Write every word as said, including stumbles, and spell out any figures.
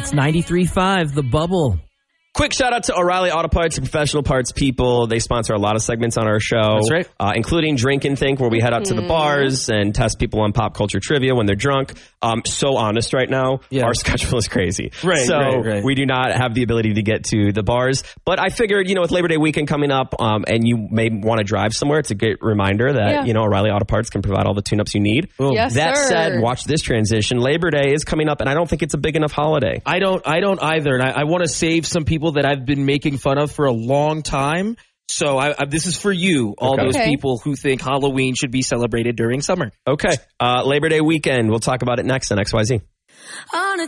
It's ninety-three point five, The Bubble. Quick shout out to O'Reilly Auto Parts and Professional Parts people. They sponsor a lot of segments on our show. That's right. Uh, including Drink and Think, where we head out to the bars and test people on pop culture trivia when they're drunk. Um, so honest right now, Yeah. our schedule is crazy. Right, So right, right. we do not have the ability to get to the bars. But I figured, you know, with Labor Day weekend coming up um, and you may want to drive somewhere, it's a great reminder that, Yeah. you know, O'Reilly Auto Parts can provide all the tune-ups you need. Yes, That sir. said, watch this transition. Labor Day is coming up, and I don't think it's a big enough holiday. I don't I don't either. And I, I want to save some people that I've been making fun of for a long time. So I, I, this is for you, all Okay. those Okay. people who think Halloween should be celebrated during summer. Okay. Uh, Labor Day weekend. We'll talk about it next on X Y Z. On a